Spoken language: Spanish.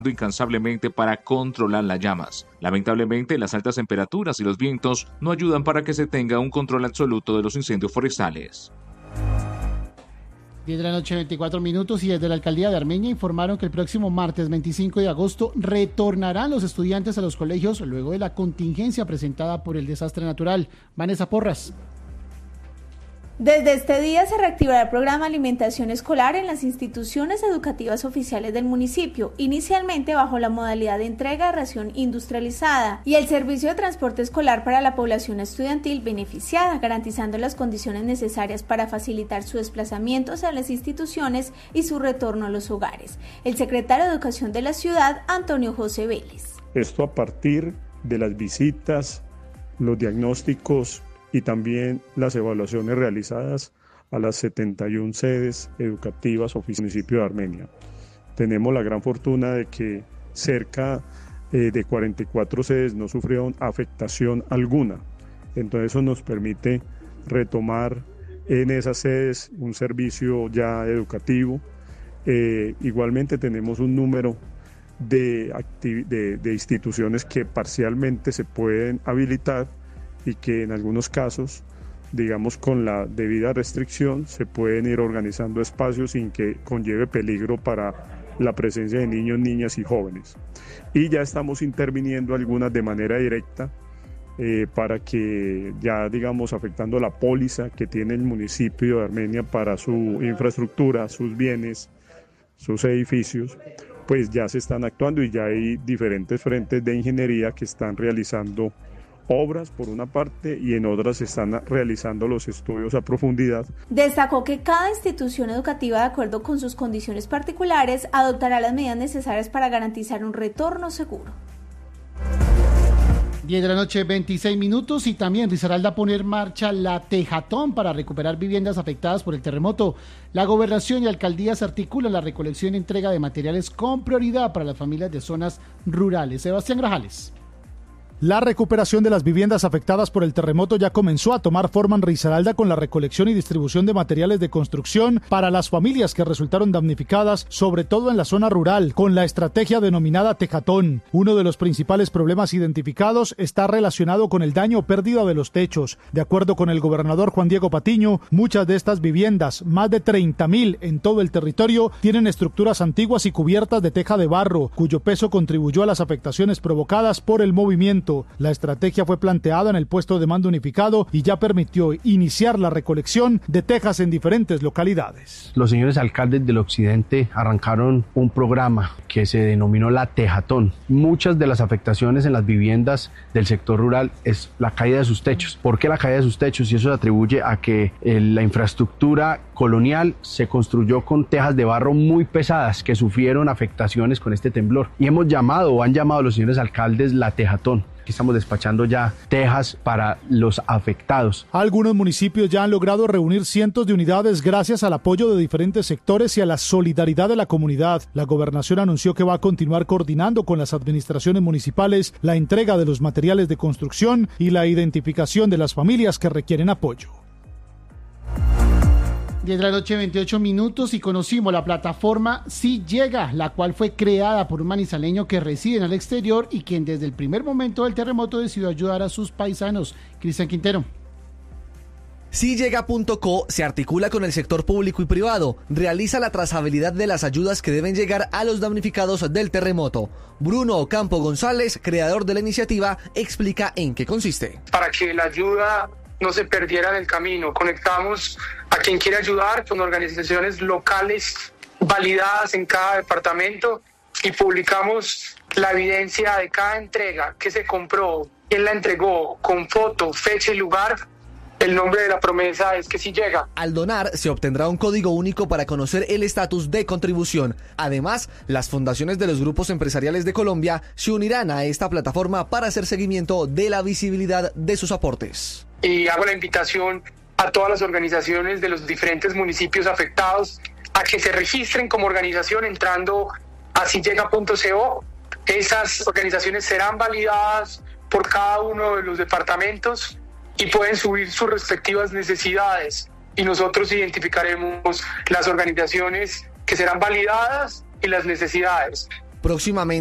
incansablemente para controlar las llamas. Lamentablemente, las altas temperaturas y los vientos no ayudan para que se tenga un control absoluto de los incendios forestales. 10 de la noche, 24 minutos, y desde la Alcaldía de Armenia informaron que el próximo martes 25 de agosto retornarán los estudiantes a los colegios luego de la contingencia presentada por el desastre natural. Vanessa Porras. Desde este día se reactivará el programa Alimentación Escolar en las instituciones educativas oficiales del municipio, inicialmente bajo la modalidad de entrega de ración industrializada, y el servicio de transporte escolar para la población estudiantil beneficiada, garantizando las condiciones necesarias para facilitar su desplazamiento hacia las instituciones y su retorno a los hogares. El secretario de Educación de la ciudad, Antonio José Vélez. Esto a partir de las visitas, los diagnósticos y también las evaluaciones realizadas a las 71 sedes educativas del municipio de Armenia. Tenemos la gran fortuna de que cerca de 44 sedes no sufrieron afectación alguna. Entonces eso nos permite retomar en esas sedes un servicio ya educativo. Igualmente tenemos un número de instituciones que parcialmente se pueden habilitar y que en algunos casos, digamos con la debida restricción, se pueden ir organizando espacios sin que conlleve peligro para la presencia de niños, niñas y jóvenes. Y ya estamos interviniendo algunas de manera directa para que ya, digamos, afectando la póliza que tiene el municipio de Armenia para su infraestructura, sus bienes, sus edificios, pues ya se están actuando y ya hay diferentes frentes de ingeniería que están realizando obras por una parte y en otras se están realizando los estudios a profundidad. Destacó que cada institución educativa, de acuerdo con sus condiciones particulares, adoptará las medidas necesarias para garantizar un retorno seguro. 10 de la noche, 26 minutos, y también Risaralda pone en marcha la Tejatón para recuperar viviendas afectadas por el terremoto. La gobernación y alcaldías articulan la recolección y entrega de materiales con prioridad para las familias de zonas rurales. Sebastián Grajales. La recuperación de las viviendas afectadas por el terremoto ya comenzó a tomar forma en Risaralda con la recolección y distribución de materiales de construcción para las familias que resultaron damnificadas, sobre todo en la zona rural, con la estrategia denominada Tejatón. Uno de los principales problemas identificados está relacionado con el daño o pérdida de los techos. De acuerdo con el gobernador Juan Diego Patiño, muchas de estas viviendas, más de 30.000 en todo el territorio, tienen estructuras antiguas y cubiertas de teja de barro, cuyo peso contribuyó a las afectaciones provocadas por el movimiento. La estrategia fue planteada en el puesto de mando unificado y ya permitió iniciar la recolección de tejas en diferentes localidades. Los señores alcaldes del occidente arrancaron un programa que se denominó la Tejatón. Muchas de las afectaciones en las viviendas del sector rural es la caída de sus techos. ¿Por qué la caída de sus techos? Y eso se atribuye a que la infraestructura colonial se construyó con tejas de barro muy pesadas que sufrieron afectaciones con este temblor. Y han llamado los señores alcaldes la Tejatón. Aquí estamos despachando ya tejas para los afectados. Algunos municipios ya han logrado reunir cientos de unidades gracias al apoyo de diferentes sectores y a la solidaridad de la comunidad. La gobernación anunció que va a continuar coordinando con las administraciones municipales la entrega de los materiales de construcción y la identificación de las familias que requieren apoyo. 10 de la noche, 28 minutos, y conocimos la plataforma Sí Llega, la cual fue creada por un manizaleño que reside en el exterior y quien desde el primer momento del terremoto decidió ayudar a sus paisanos. Cristian Quintero. SiLlega.co se articula con el sector público y privado, realiza la trazabilidad de las ayudas que deben llegar a los damnificados del terremoto. Bruno Ocampo González, creador de la iniciativa, explica en qué consiste. Para que la ayuda no se perdiera en el camino, conectamos a quien quiere ayudar con organizaciones locales validadas en cada departamento y publicamos la evidencia de cada entrega, que se compró, quién la entregó, con foto, fecha y lugar. El nombre de la promesa es que sí llega. Al donar se obtendrá un código único para conocer el estatus de contribución. Además, las fundaciones de los grupos empresariales de Colombia se unirán a esta plataforma para hacer seguimiento de la visibilidad de sus aportes. Y hago la invitación a todas las organizaciones de los diferentes municipios afectados a que se registren como organización entrando a sillega.co. Esas organizaciones serán validadas por cada uno de los departamentos y pueden subir sus respectivas necesidades. Y nosotros identificaremos las organizaciones que serán validadas y las necesidades. Próximamente